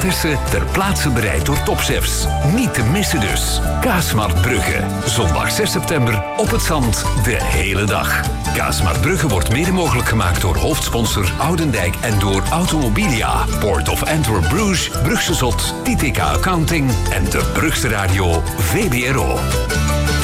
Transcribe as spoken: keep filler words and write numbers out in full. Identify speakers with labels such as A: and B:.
A: Tessen ter plaatse bereid door topchefs. Niet te missen dus. Kaasmarkt Brugge. Zondag zes september op het zand de hele dag. Kaasmarkt Brugge wordt mede mogelijk gemaakt door hoofdsponsor Oudendijk en door Automobilia, Port of Antwerp Bruges, Brugse Zot, T T K Accounting en de Brugse Radio V B R O.